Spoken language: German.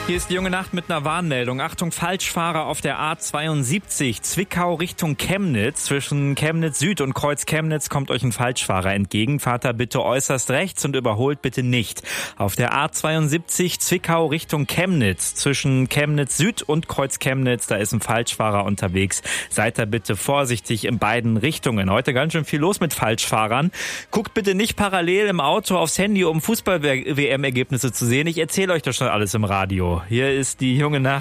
Hier ist die junge Nacht mit einer Warnmeldung. Achtung, Falschfahrer auf der A72 Zwickau Richtung Chemnitz. Zwischen Chemnitz Süd und Kreuz Chemnitz kommt euch ein Falschfahrer entgegen. Fahrt da bitte äußerst rechts und überholt bitte nicht. Auf der A72 Zwickau Richtung Chemnitz. Zwischen Chemnitz Süd und Kreuz Chemnitz, da ist ein Falschfahrer unterwegs. Seid da bitte vorsichtig in beiden Richtungen. Heute ganz schön viel los mit Falschfahrern. Guckt bitte nicht parallel im Auto aufs Handy, um Fußball-WM-Ergebnisse zu sehen. Ich erzähle euch das schon alles im Radio. Hier ist die junge Nacht.